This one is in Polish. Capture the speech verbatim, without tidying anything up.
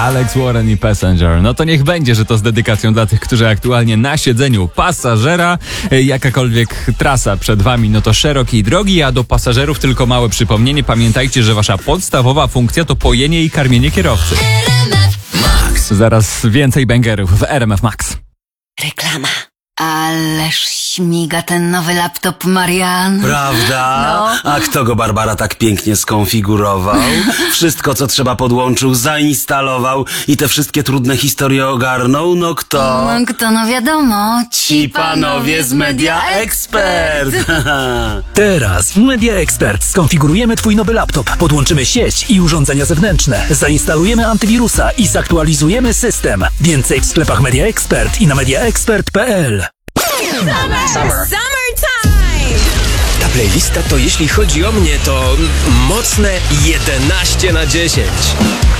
Alex Warren i Passenger. No to niech będzie, że to z dedykacją dla tych, którzy aktualnie na siedzeniu pasażera. Jakakolwiek trasa przed wami, no to szerokiej drogi, a do pasażerów tylko małe przypomnienie. Pamiętajcie, że wasza podstawowa funkcja to pojenie i karmienie kierowcy. Max. Zaraz więcej bangerów w R M F Max. Reklama. Ależ śmiga ten nowy laptop, Marian. Prawda? No. A kto go, Barbara, tak pięknie skonfigurował? Wszystko, co trzeba, podłączył, zainstalował i te wszystkie trudne historie ogarnął? No kto? No kto, no wiadomo. Ci panowie z Media Expert! Teraz w Media Expert skonfigurujemy twój nowy laptop, podłączymy sieć i urządzenia zewnętrzne, zainstalujemy antywirusa i zaktualizujemy system. Więcej w sklepach Media Expert i na mediaexpert kropka p l. Summer. Summertime! Ta playlista to, jeśli chodzi o mnie, to mocne jedenaście na dziesięć.